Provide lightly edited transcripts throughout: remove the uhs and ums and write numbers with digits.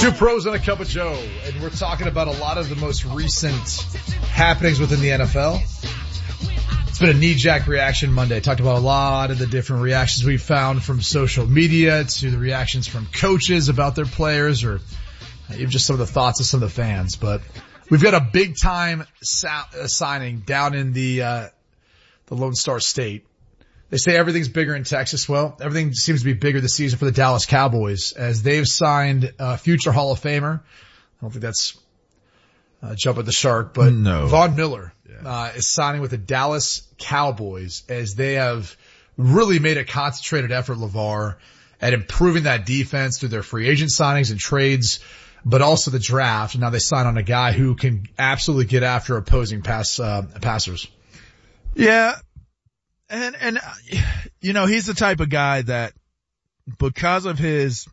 Two pros and a cup of Joe, and we're talking about a lot of the most recent happenings within the NFL. It's been a knee-jack reaction Monday. Talked about a lot of the different reactions we found from social media to the reactions from coaches about their players, or even just some of the thoughts of some of the fans. But we've got a big-time signing down in the Lone Star State. They say everything's bigger in Texas. Well, everything seems to be bigger this season for the Dallas Cowboys as they've signed a future Hall of Famer. I don't think that's jumping the shark, but no. Von Miller is signing with the Dallas Cowboys as they have really made a concentrated effort, LeVar, at improving that defense through their free agent signings and trades, but also the draft. And now they sign on a guy who can absolutely get after opposing passers. Yeah. And, you know, he's the type of guy that because of his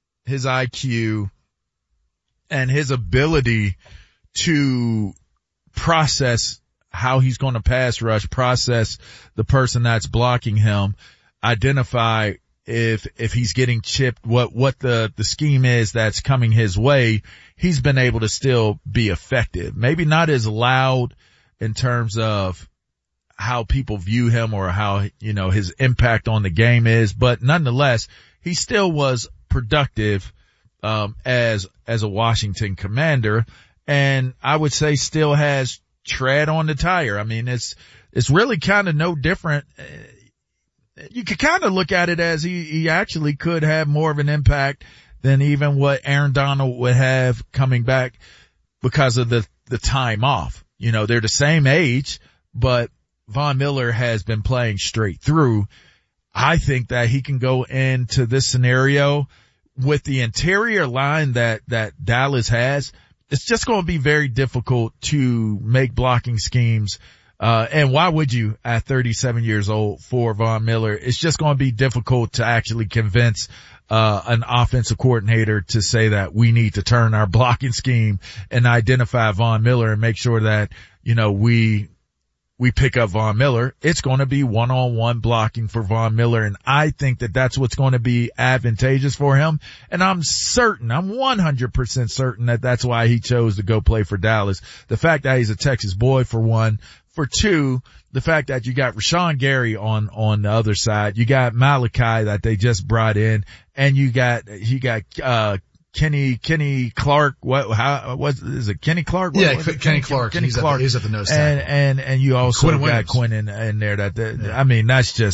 IQ and his ability to process how he's going to pass rush, process the person that's blocking him, identify if he's getting chipped, what the scheme is that's coming his way, he's been able to still be effective. Maybe not as loud in terms of how people view him or how, you know, his impact on the game is, but nonetheless, he still was productive, as a Washington Commander, and I would say still has tread on the tire. I mean, it's really kind of no different. You could kind of look at it as he actually could have more of an impact than even what Aaron Donald would have coming back because of the time off. You know, they're the same age, but Von Miller has been playing straight through. I think that he can go into this scenario with the interior line that Dallas has. It's just going to be very difficult to make blocking schemes. And why would you at 37 years old for Von Miller? It's just going to be difficult to actually convince an offensive coordinator to say that we need to turn our blocking scheme and identify Von Miller and make sure that, you know, we pick up Von Miller. It's going to be one-on-one blocking for Von Miller, and I think that that's what's going to be advantageous for him. And I'm 100% certain that that's why he chose to go play for Dallas. The fact that he's a Texas boy, for one. For two, the fact that you got Rashawn Gary on the other side. You got Malachi that they just brought in, and you got Kenny Clark, is it Kenny Clark? Kenny Clark. Kenny Clark. He's at the nose tackle. And you also got Quinn in there I mean,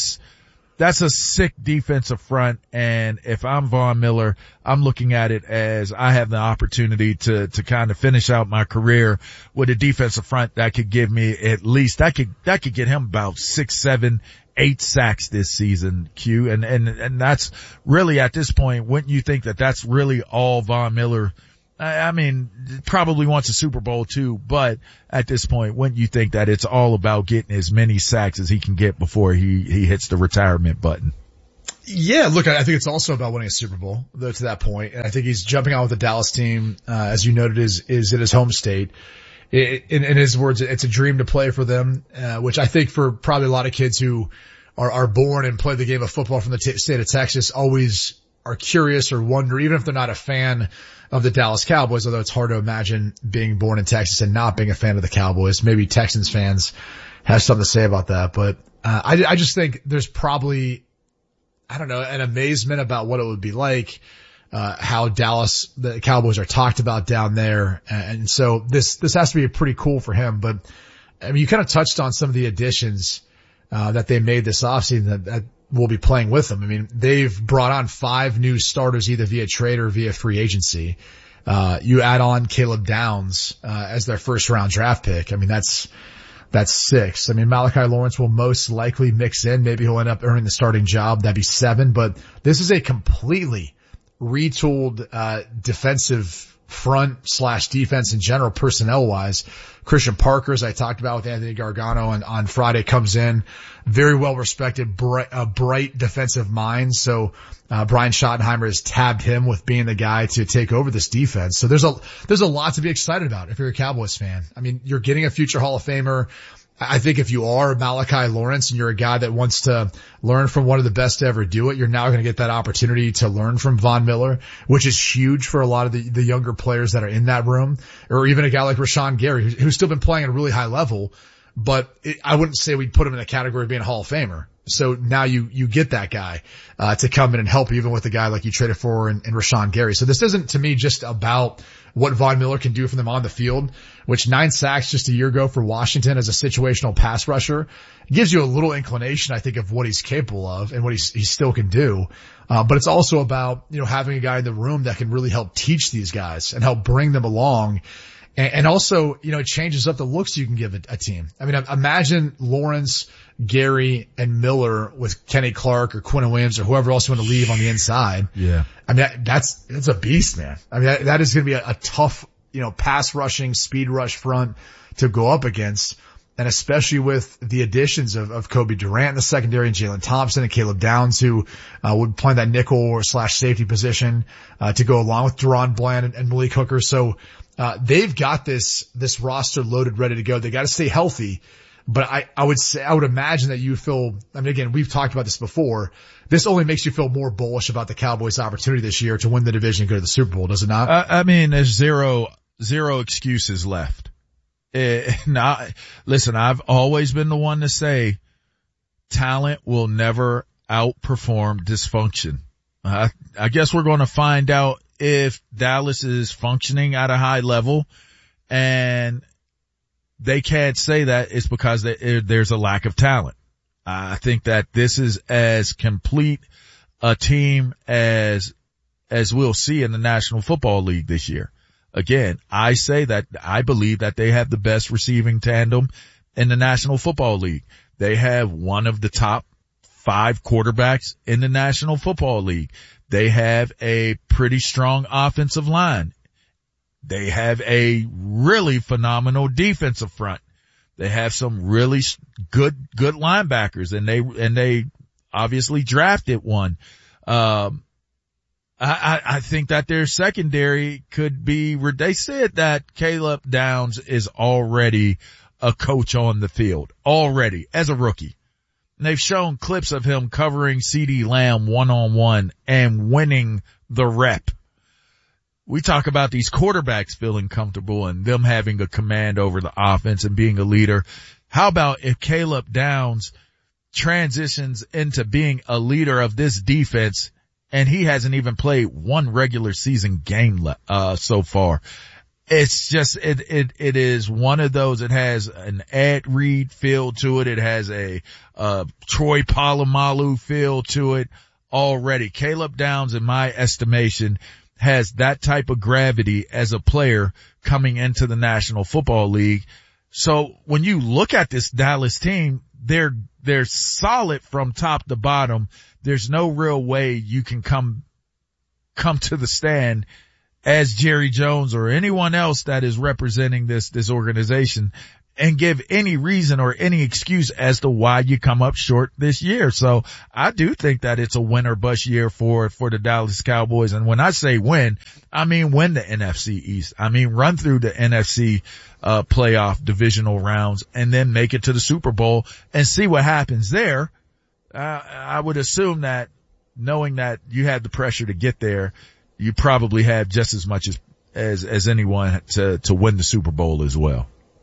that's a sick defensive front. And if I'm Von Miller, I'm looking at it as I have the opportunity to kind of finish out my career with a defensive front that could give me at least, that could get him about 6, 7, 8 sacks this season, Q. And that's really at this point, wouldn't you think that that's really all Von Miller? I mean, probably wants a Super Bowl too, but at this point, wouldn't you think that it's all about getting as many sacks as he can get before he hits the retirement button? Yeah, look, I think it's also about winning a Super Bowl, though, to that point. And I think he's jumping out with the Dallas team, as you noted, is in his home state. In his words, it's a dream to play for them, which I think for probably a lot of kids who are born and play the game of football from the state of Texas always are curious or wonder, even if they're not a fan of the Dallas Cowboys, although it's hard to imagine being born in Texas and not being a fan of the Cowboys. Maybe Texans fans have something to say about that, but I just think there's probably, I don't know, an amazement about what it would be like, how the Cowboys are talked about down there. And so this has to be pretty cool for him. But I mean, you kind of touched on some of the additions, that they made this offseason that will be playing with them. I mean, they've brought on 5 new starters either via trade or via free agency. You add on Caleb Downs, as their first round draft pick. I mean, that's 6. I mean, Malachi Lawrence will most likely mix in. Maybe he'll end up earning the starting job. That'd be 7, but this is a completely retooled, defensive front / defense in general, personnel wise. Christian Parker, as I talked about with Anthony Gargano on Friday, comes in. Very well respected, bright defensive mind. So, Brian Schottenheimer has tabbed him with being the guy to take over this defense. So there's a lot to be excited about if you're a Cowboys fan. I mean, you're getting a future Hall of Famer. I think if you are Malachi Lawrence and you're a guy that wants to learn from one of the best to ever do it, you're now going to get that opportunity to learn from Von Miller, which is huge for a lot of the younger players that are in that room, or even a guy like Rashawn Gary, who's still been playing at a really high level, but I wouldn't say we'd put him in the category of being a Hall of Famer. So now you get that guy, to come in and help even with a guy like you traded for in Rashawn Gary. So this isn't to me just about what Von Miller can do for them on the field, which 9 sacks just a year ago for Washington as a situational pass rusher gives you a little inclination, I think, of what he's capable of and what he still can do. But it's also about, having a guy in the room that can really help teach these guys and help bring them along. And also, it changes up the looks you can give a team. I mean, imagine Lawrence, Gary, and Miller with Kenny Clark or Quinn Williams or whoever else you want to leave on the inside. Yeah. I mean, that's a beast, man. I mean, that is going to be a tough, pass rushing, speed rush front to go up against. And especially with the additions of Kobe Durant in the secondary and Jalen Thompson and Caleb Downs, who would play that nickel or / safety position, to go along with Deron Bland and Malik Hooker. So, they've got this roster loaded, ready to go. They got to stay healthy. But I would imagine that you feel, I mean, again, we've talked about this before. This only makes you feel more bullish about the Cowboys' opportunity this year to win the division and go to the Super Bowl, does it not? I mean, there's zero excuses left. Listen, I've always been the one to say talent will never outperform dysfunction. I guess we're going to find out if Dallas is functioning at a high level, and they can't say that it's because there's a lack of talent. I think that this is as complete a team as we'll see in the National Football League this year. Again, I say that I believe that they have the best receiving tandem in the National Football League. They have one of the top 5 quarterbacks in the National Football League. They have a pretty strong offensive line. They have a really phenomenal defensive front. They have some really good linebackers, and they obviously drafted one. I think that their secondary could be, they said that Caleb Downs is already a coach on the field, already, as a rookie. And they've shown clips of him covering CeeDee Lamb one-on-one and winning the rep. We talk about these quarterbacks feeling comfortable and them having a command over the offense and being a leader. How about if Caleb Downs transitions into being a leader of this defense, and he hasn't even played one regular season game so far? It's just, it is one of those. It has an Ed Reed feel to it. It has a Troy Polamalu feel to it already. Caleb Downs, in my estimation, has that type of gravity as a player coming into the National Football League. So when you look at this Dallas team, they're solid from top to bottom. There's no real way you can come to the stand as Jerry Jones or anyone else that is representing this organization and give any reason or any excuse as to why you come up short this year. So I do think that it's a win or bust year for the Dallas Cowboys. And when I say win, I mean win the NFC East. I mean run through the NFC playoff divisional rounds and then make it to the Super Bowl and see what happens there. I would assume that knowing that you had the pressure to get there, you probably have just as much as anyone to win the Super Bowl as well.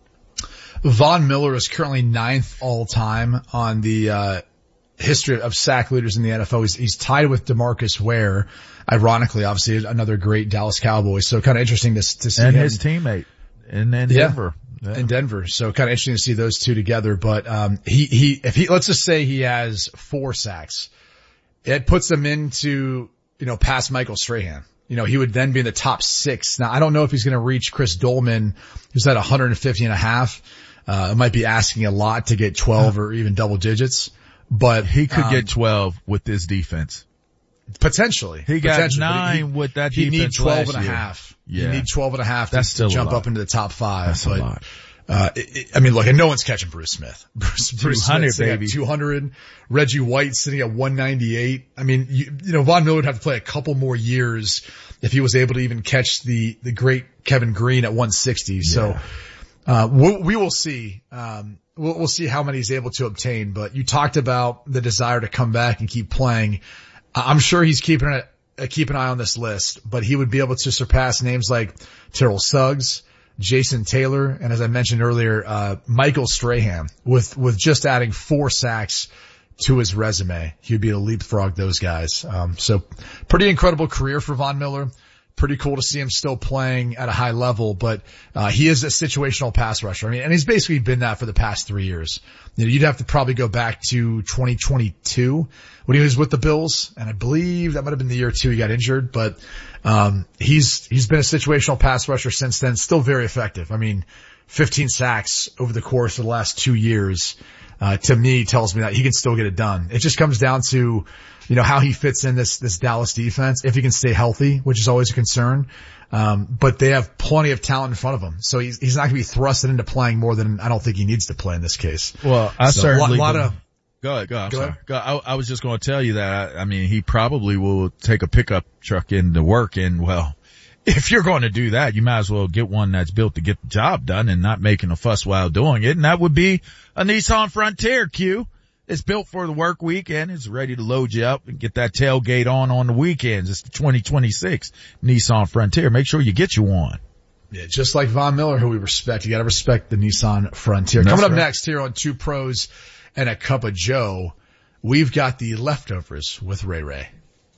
Von Miller is currently 9th all time on the history of sack leaders in the NFL. He's tied with DeMarcus Ware, ironically, obviously another great Dallas Cowboy. So kind of interesting to see and him. His teammate in Denver. Yeah. In Denver. So kind of interesting to see those two together. But if let's just say he has 4 sacks, it puts him into, past Michael Strahan. He would then be in the top 6. Now, I don't know if he's going to reach Chris Dolman, who's at 150.5. It might be asking a lot to get 12 or even double digits, but he could get 12 with this defense. Potentially. He got 9 with that defense. He needs 12.5. Yeah. You need 12.5 That's still to jump up into the top 5. That's a lot. Look, and no one's catching Bruce Smith. Bruce 200, Smith baby. 200. Reggie White sitting at 198. I mean, Von Miller would have to play a couple more years if he was able to even catch the great Kevin Green at 160. Yeah. So, we will see. we'll see how many he's able to obtain, but you talked about the desire to come back and keep playing. I'm sure he's keep an eye on this list, but he would be able to surpass names like Terrell Suggs, Jason Taylor, and as I mentioned earlier, Michael Strahan with just adding 4 sacks to his resume. He would be able to leapfrog those guys. So pretty incredible career for Von Miller. Pretty cool to see him still playing at a high level, but he is a situational pass rusher. I mean, and he's basically been that for the past 3 years. You know, you'd have to probably go back to 2022 when he was with the Bills, and I believe that might have been the year too he got injured, but he's been a situational pass rusher since then, still very effective. I mean, 15 sacks over the course of the last 2 years, to me tells me that he can still get it done. It just comes down to, you know, how he fits in this Dallas defense, if he can stay healthy, which is always a concern. But they have plenty of talent in front of him. So he's not going to be thrusted into playing more than I don't think he needs to play in this case. Well, I certainly go ahead. I was just going to tell you that. I mean, he probably will take a pickup truck into work, and well, if you're going to do that, you might as well get one that's built to get the job done and not making a fuss while doing it. And that would be a Nissan Frontier, Q. It's built for the work weekend. It's ready to load you up and get that tailgate on the weekends. It's the 2026 Nissan Frontier. Make sure you get you one. Yeah, just like Von Miller, who we respect. You got to respect the Nissan Frontier. Coming up next here on Two Pros and a Cup of Joe, we've got the leftovers with Ray Ray.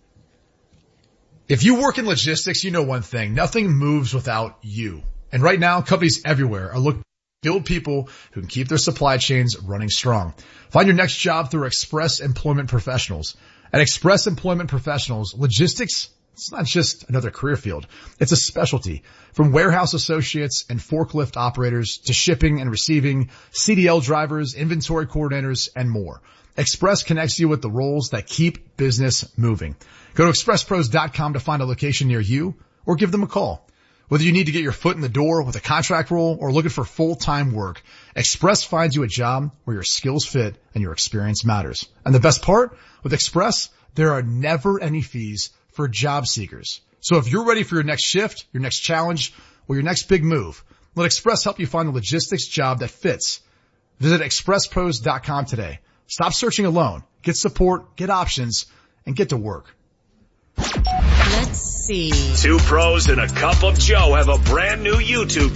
If you work in logistics, you know one thing. Nothing moves without you. And right now, companies everywhere are looking to build people who can keep their supply chains running strong. Find your next job through Express Employment Professionals. At Express Employment Professionals, logistics, it's not just another career field. It's a specialty. From warehouse associates and forklift operators to shipping and receiving, CDL drivers, inventory coordinators, and more. Express connects you with the roles that keep business moving. Go to expresspros.com to find a location near you or give them a call. Whether you need to get your foot in the door with a contract role or looking for full-time work, Express finds you a job where your skills fit and your experience matters. And the best part, with Express, there are never any fees for job seekers. So if you're ready for your next shift, your next challenge, or your next big move, let Express help you find the logistics job that fits. Visit expresspros.com today. Stop searching alone. Get support, get options, and get to work. Let's see. Two Pros and a Cup of Joe have a brand new YouTube